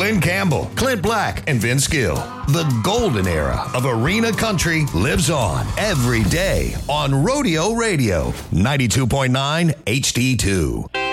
Glenn Campbell, Clint Black, and Vince Gill. The golden era of arena country lives on every day on Rodeo Radio, 92.9 HD2.